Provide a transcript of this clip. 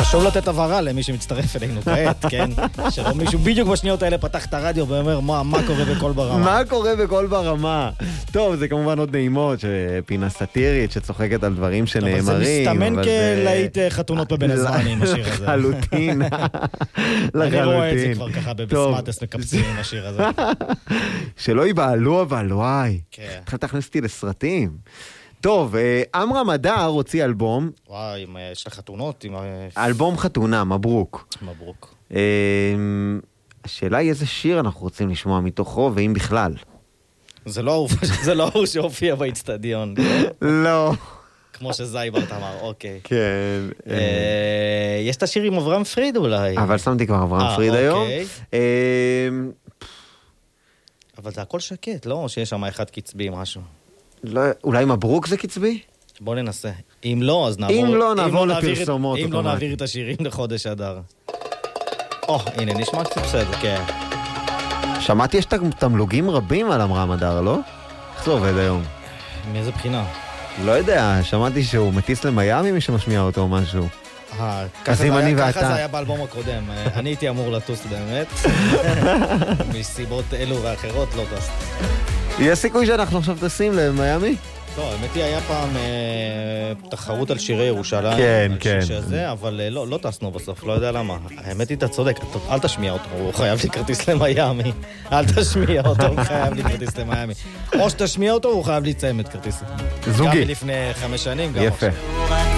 חשוב לתת הבהרה למי שמצטרף אלינו כעת, כן? שלא מישהו בדיוק בשניות האלה פתח את הרדיו ואומר מה קורה בכל ברמה. מה קורה בכל ברמה? טוב, זה כמובן עוד נעימות, שפינה סאטירית שצוחקת על דברים שנאמרים. אבל זה מסתמן כלהיט חתונות בבין הזמנים, השיר הזה. לחלוטין. אני רואה את זה כבר ככה בבסמטס מקפצים עם השיר הזה. שלא ייבעלו אבל, וואי. כן. התחלת להכניס אותי לסרטים. טוב, עמרם אדר הוציא אלבום. וואי, יש לך חתונות? אלבום חתונה, מברוק. מברוק. השאלה היא איזה שיר אנחנו רוצים לשמוע מתוכו, ואם בכלל. זה לא הוא שהופיע באצטדיון. לא. כמו שזייברט אמר, אוקיי. כן. יש את השיר עם אברהם פריד אולי. אבל שמתי כבר אברהם פריד היום. אבל זה הכל שקט, לא? שיש שם אחד קצבי משהו. אולי מברוק זה קצבי? בוא ננסה. אם לא, אז נעבור... אם לא, נעבור לפרסומות. אם לא, נעביר את השירים לחודש אדר. הנה, נשמע קצת בסדר, כן. שמעתי יש תמלוגים רבים על עמרם אדר, לא? איך זה עובד היום? מאיזה בחינה? לא יודע, שמעתי שהוא מטיס למיאמי מי שמשמיע אותו או משהו. ככה זה היה באלבום הקודם. אני הייתי אמור לטוס באמת. מסיבות אלו ואחרות לא טסתי. יש סיכוי שאנחנו עכשיו טסים למיאמי? לא, האמת היא היה פעם תחרות על שירי ירושלים. כן, כן. אבל לא טסנו בסוף, לא יודע למה. האמת היא, אתה צודק, אל תשמיע אותו, הוא חייב לי כרטיס למיאמי. אל תשמיע אותו, הוא חייב לי כרטיס למיאמי. או שתשמיע אותו, הוא חייב לי צמד כרטיס. זוגי. גם לפני 5 שנים, גם יפה. עכשיו.